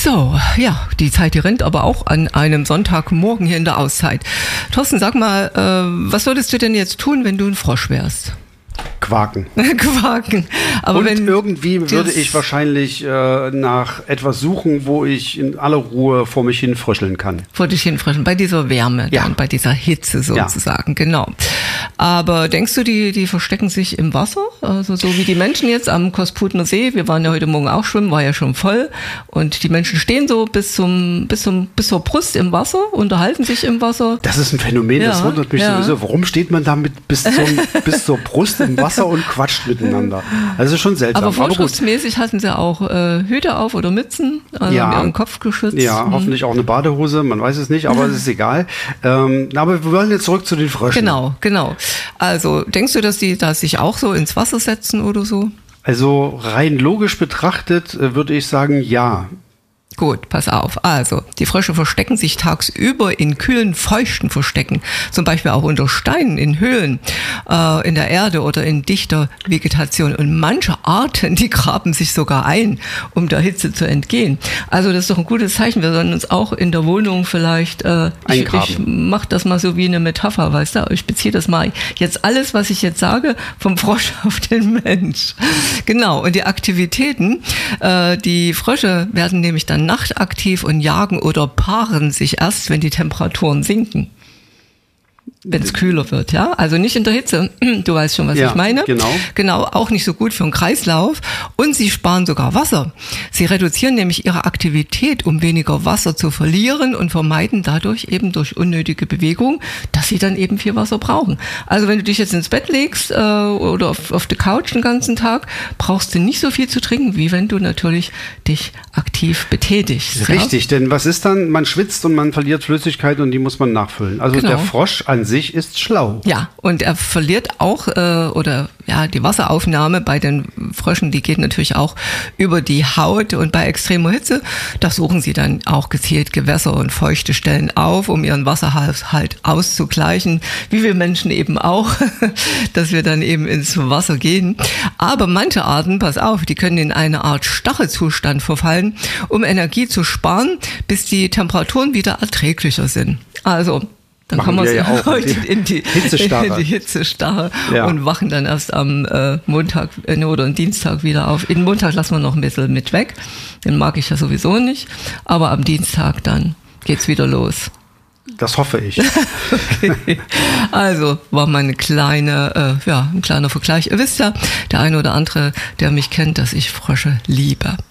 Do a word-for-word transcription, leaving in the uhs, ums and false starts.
So, ja, die Zeit, die rennt aber auch an einem Sonntagmorgen hier in der Auszeit. Thorsten, sag mal, äh, was würdest du denn jetzt tun, wenn du ein Frosch wärst? Quaken. Quaken. Aber und wenn irgendwie würde ich wahrscheinlich äh, nach etwas suchen, wo ich in aller Ruhe vor mich hin fröscheln kann. Vor dich hin fröscheln, bei dieser Wärme, ja. dann, bei dieser Hitze sozusagen, ja. Genau. Aber denkst du, die, die verstecken sich im Wasser? Also so wie die Menschen jetzt am Kosputner See, wir waren ja heute Morgen auch schwimmen, war ja schon voll. Und die Menschen stehen so bis zum, bis zum, bis zur Brust im Wasser, unterhalten sich im Wasser. Das ist ein Phänomen, ja, das wundert mich ja. sowieso. Warum steht man da mit bis, zum, bis zur Brust im Wasser und quatscht miteinander? Also schon seltsam. Aber vorschriftsmäßig hatten sie auch äh, Hüte auf oder Mützen, also ja. ihren Kopf geschützt. Ja, hm. hoffentlich auch eine Badehose, man weiß es nicht, aber es ist egal. Ähm, aber wir wollen jetzt zurück zu den Fröschen. Genau, genau. Also denkst du, dass die da sich auch so ins Wasser setzen oder so? Also rein logisch betrachtet äh, würde ich sagen, ja. Gut, pass auf. Also, die Frösche verstecken sich tagsüber in kühlen, feuchten Verstecken. Zum Beispiel auch unter Steinen, in Höhlen, äh, in der Erde oder in dichter Vegetation. Und manche Arten, die graben sich sogar ein, um der Hitze zu entgehen. Also, das ist doch ein gutes Zeichen. Wir sollen uns auch in der Wohnung vielleicht, äh, ich, ich mach das mal so wie eine Metapher, weißt du? Ich beziehe das mal jetzt alles, was ich jetzt sage, vom Frosch auf den Mensch. Genau. Und die Aktivitäten, äh, die Frösche werden nämlich dann nachtaktiv und jagen oder paaren sich erst, wenn die Temperaturen sinken. Wenn es kühler wird, ja. Also nicht in der Hitze. Du weißt schon, was ja, ich meine. Genau. Genau, auch nicht so gut für den Kreislauf. Und sie sparen sogar Wasser. Sie reduzieren nämlich ihre Aktivität, um weniger Wasser zu verlieren und vermeiden dadurch eben durch unnötige Bewegung, dass sie dann eben viel Wasser brauchen. Also wenn du dich jetzt ins Bett legst äh, oder auf, auf der Couch den ganzen Tag, brauchst du nicht so viel zu trinken, wie wenn du natürlich dich aktiv betätigst. Richtig, ja? Denn was ist dann? Man schwitzt und man verliert Flüssigkeit und die muss man nachfüllen. Also genau. Der Frosch an sich ist schlau. Ja, und er verliert auch, äh, oder ja, die Wasseraufnahme bei den Fröschen, die geht natürlich auch über die Haut, und bei extremer Hitze, da suchen sie dann auch gezielt Gewässer und feuchte Stellen auf, um ihren Wasserhaushalt auszugleichen, wie wir Menschen eben auch, dass wir dann eben ins Wasser gehen. Aber manche Arten, pass auf, die können in eine Art Starrezustand verfallen, um Energie zu sparen, bis die Temperaturen wieder erträglicher sind. Also dann machen kommen wir ja auch heute in die Hitzestarre, in die Hitzestarre ja. und wachen dann erst am äh, Montag äh, oder am Dienstag wieder auf. Den Montag lassen wir noch ein bisschen mit weg, den mag ich ja sowieso nicht, aber am Dienstag dann geht's wieder los. Das hoffe ich. Okay. Also war mal eine kleine, äh, ja, ein kleiner Vergleich. Ihr wisst ja, der eine oder andere, der mich kennt, dass ich Frösche liebe.